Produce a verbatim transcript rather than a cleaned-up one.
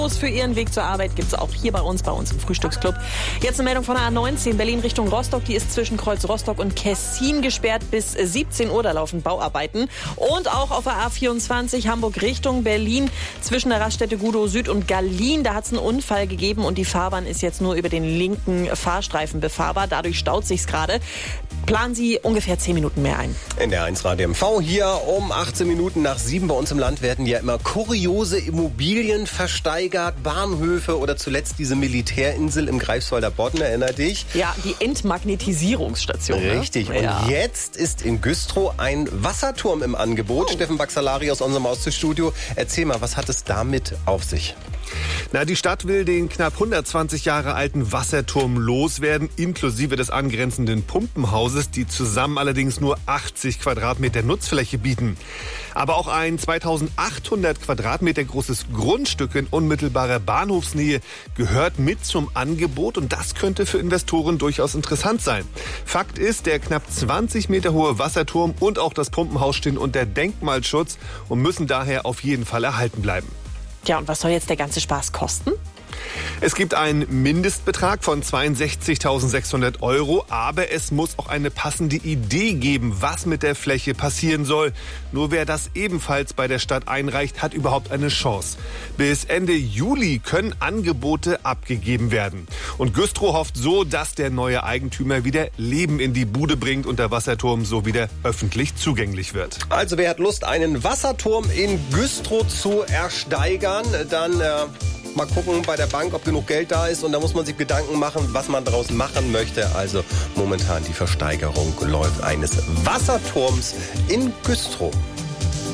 Für Ihren Weg zur Arbeit gibt es auch hier bei uns, bei uns im Frühstücksclub. Jetzt eine Meldung von der A neunzehn, Berlin Richtung Rostock. Die ist zwischen Kreuz Rostock und Kessin gesperrt bis siebzehn Uhr. Da laufen Bauarbeiten. Und auch auf der A vierundzwanzig, Hamburg Richtung Berlin, zwischen der Raststätte Gudow Süd und Gallien. Da hat es einen Unfall gegeben und die Fahrbahn ist jetzt nur über den linken Fahrstreifen befahrbar. Dadurch staut sich's gerade. Planen Sie ungefähr zehn Minuten mehr ein. In der eins Radio M V hier um achtzehn Minuten nach sieben. Bei uns im Land werden ja immer kuriose Immobilien versteigert, Bahnhöfe oder zuletzt diese Militärinsel im Greifswalder Bodden, erinnert dich? Ja, die Entmagnetisierungsstation. Richtig. Ne? Und ja. jetzt ist in Güstrow ein Wasserturm im Angebot. Oh. Steffen Baxalari aus unserem Ostseestudio. Erzähl mal, was hat es damit auf sich? Na, die Stadt will den knapp hundertzwanzig Jahre alten Wasserturm loswerden, inklusive des angrenzenden Pumpenhauses, die zusammen allerdings nur achtzig Quadratmeter Nutzfläche bieten. Aber auch ein zweitausendachthundert Quadratmeter großes Grundstück in unmittelbarer Bahnhofsnähe gehört mit zum Angebot und das könnte für Investoren durchaus interessant sein. Fakt ist, der knapp zwanzig Meter hohe Wasserturm und auch das Pumpenhaus stehen unter Denkmalschutz und müssen daher auf jeden Fall erhalten bleiben. Ja, und was soll jetzt der ganze Spaß kosten? Es gibt einen Mindestbetrag von zweiundsechzigtausendsechshundert Euro, aber es muss auch eine passende Idee geben, was mit der Fläche passieren soll. Nur wer das ebenfalls bei der Stadt einreicht, hat überhaupt eine Chance. Bis Ende Juli können Angebote abgegeben werden. Und Güstrow hofft so, dass der neue Eigentümer wieder Leben in die Bude bringt und der Wasserturm so wieder öffentlich zugänglich wird. Also wer hat Lust, einen Wasserturm in Güstrow zu ersteigern, dann... Äh Mal gucken bei der Bank, ob genug Geld da ist und da muss man sich Gedanken machen, was man daraus machen möchte. Also momentan die Versteigerung läuft eines Wasserturms in Güstrow.